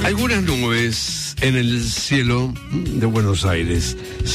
Algunas nubes en el cielo de Buenos Aires.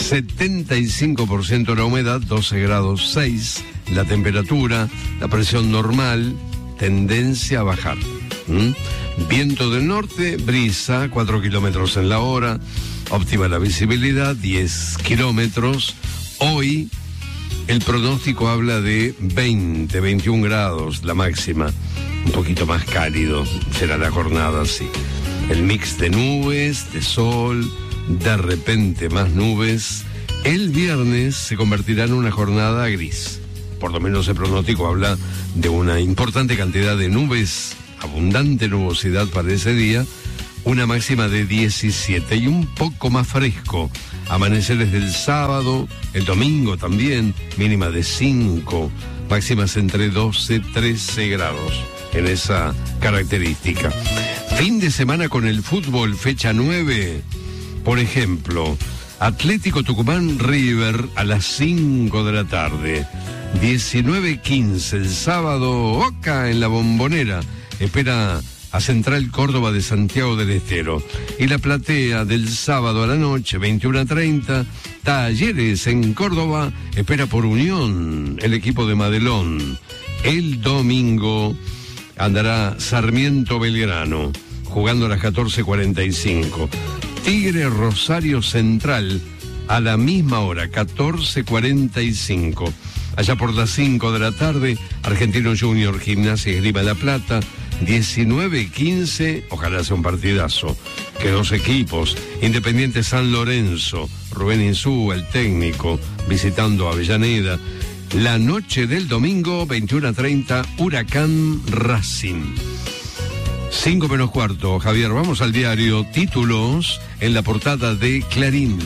75% la humedad, 12 grados 6. La temperatura, la presión normal, tendencia a bajar. Viento del norte, brisa, 4 kilómetros en la hora. Óptima la visibilidad, 10 kilómetros. Hoy el pronóstico habla de 20, 21 grados, la máxima. Un poquito más cálido será la jornada, sí. El mix de nubes, de sol, de repente más nubes. El viernes se convertirá en una jornada gris. Por lo menos el pronóstico habla de una importante cantidad de nubes, abundante nubosidad para ese día, una máxima de 17 y un poco más fresco. Amaneceres del sábado, el domingo también, mínima de 5, máximas entre 12 y 13 grados en esa característica. Fin de semana con el fútbol, fecha 9, por ejemplo, Atlético Tucumán River a las 5 de la tarde, 19:15 el sábado, Boca en la Bombonera, espera a Central Córdoba de Santiago del Estero. Y la platea del sábado a la noche, 21:30, Talleres en Córdoba, espera por Unión, el equipo de Madelón. El domingo andará Sarmiento Belgrano, jugando a las 14:45. Tigre Rosario Central, a la misma hora, 14:45. Allá por las 5 de la tarde, Argentino Junior, Gimnasia y Esgrima La Plata, 19:15, ojalá sea un partidazo. Que dos equipos, Independiente San Lorenzo, Rubén Insúa, el técnico, visitando Avellaneda. La noche del domingo, 21:30, Huracán Racing. 5 menos cuarto, Javier, vamos al diario. Títulos en la portada de Clarín.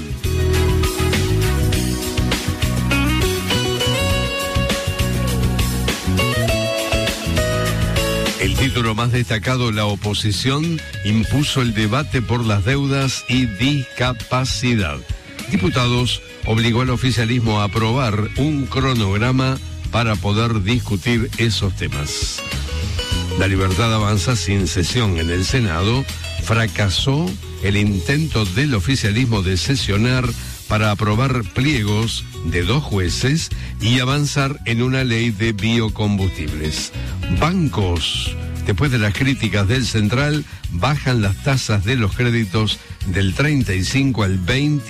El título más destacado, la oposición impuso el debate por las deudas y discapacidad. Diputados obligó al oficialismo a aprobar un cronograma para poder discutir esos temas. La Libertad Avanza, sin sesión en el Senado, fracasó el intento del oficialismo de sesionar para aprobar pliegos de 2 jueces y avanzar en una ley de biocombustibles. Bancos, después de las críticas del Central, bajan las tasas de los créditos del 35 al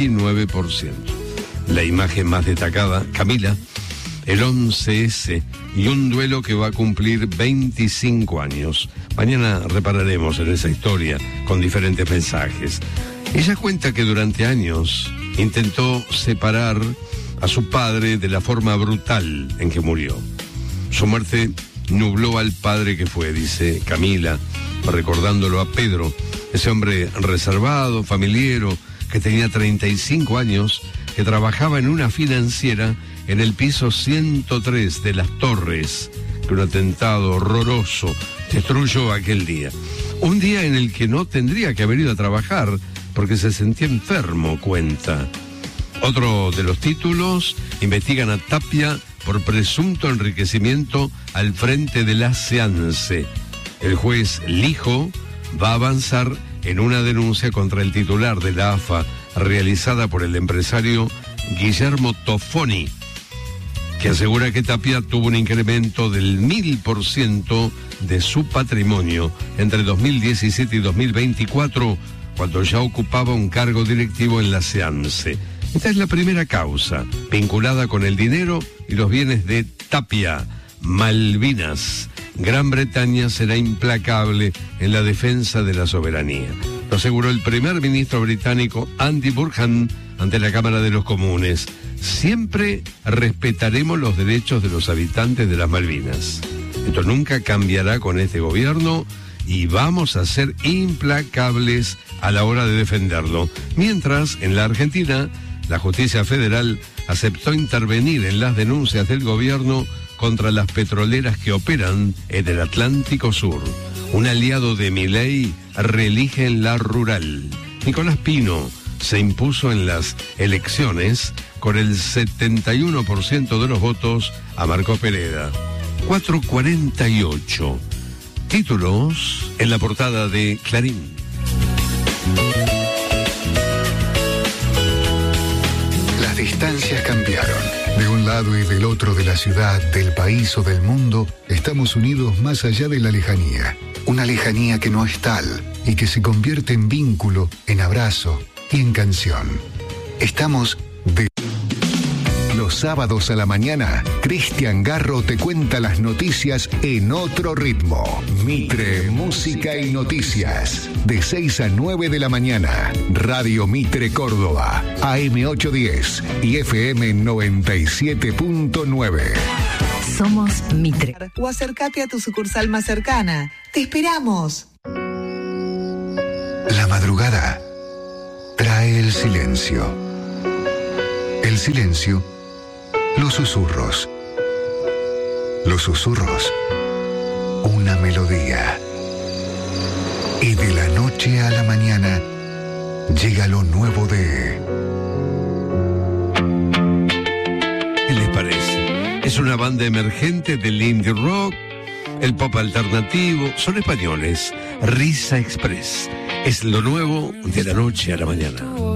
29%. La imagen más destacada, Camila, el 11S y un duelo que va a cumplir 25 años. Mañana repararemos en esa historia con diferentes mensajes. Ella cuenta que durante años intentó separar a su padre de la forma brutal en que murió. Su muerte nubló al padre que fue, dice Camila, recordándolo a Pedro, ese hombre reservado, familiero, que tenía 35 años, que trabajaba en una financiera en el piso 103 de Las Torres, que un atentado horroroso destruyó aquel día. Un día en el que no tendría que haber ido a trabajar porque se sentía enfermo, cuenta. Otro de los títulos, investigan a Tapia por presunto enriquecimiento al frente de la SEANSE. El juez Lijo va a avanzar en una denuncia contra el titular de la AFA realizada por el empresario Guillermo Tofoni, que asegura que Tapia tuvo un incremento del 1000% de su patrimonio entre 2017 y 2024, cuando ya ocupaba un cargo directivo en la SEANSE. Esta es la primera causa, vinculada con el dinero y los bienes de Tapia. Malvinas. Gran Bretaña será implacable en la defensa de la soberanía. Lo aseguró el primer ministro británico Andy Burnham ante la Cámara de los Comunes. Siempre respetaremos los derechos de los habitantes de las Malvinas. Esto nunca cambiará con este gobierno y vamos a ser implacables a la hora de defenderlo. Mientras, en la Argentina, la justicia federal aceptó intervenir en las denuncias del gobierno contra las petroleras que operan en el Atlántico Sur. Un aliado de Milei reelige en la rural. Nicolás Pino se impuso en las elecciones con el 71% de los votos a Marco Pereda. 4:48. Títulos en la portada de Clarín. Las distancias cambiaron. De un lado y del otro de la ciudad, del país o del mundo, estamos unidos más allá de la lejanía. Una lejanía que no es tal y que se convierte en vínculo, en abrazo y en canción. Estamos de... Los sábados a la mañana, Cristian Garro te cuenta las noticias en otro ritmo. Mitre, música y noticias. De 6 a 9 de la mañana. Radio Mitre Córdoba. AM 810 y FM 97.9. Somos Mitre. O acércate a tu sucursal más cercana. ¡Te esperamos! La madrugada trae el silencio. El silencio, los susurros. Los susurros, una melodía. Y de la noche a la mañana llega lo nuevo de... ¿Qué les parece? Es una banda emergente del indie rock, el pop alternativo. Son españoles. Risa Express. Es lo nuevo de la noche a la mañana.